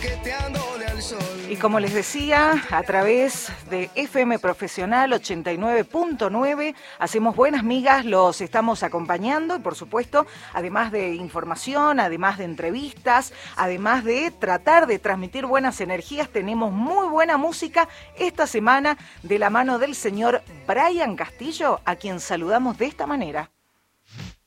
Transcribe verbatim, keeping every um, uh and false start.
Y como les decía, a través de F M Profesional ochenta y nueve punto nueve, hacemos buenas migas, los estamos acompañando y por supuesto, además de información, además de entrevistas, además de tratar de transmitir buenas energías, tenemos muy buena música esta semana de la mano del señor Brian Castillo, a quien saludamos de esta manera.